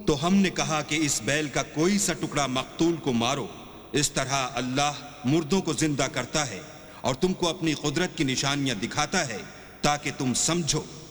तो हमने कहा कि इस बैल का कोई सा टुकड़ा मकतूल को मारो। इस तरह अल्लाह मुर्दों को जिंदा करता है और तुमको अपनी कुदरत की निशानियां दिखाता है ताकि तुम समझो।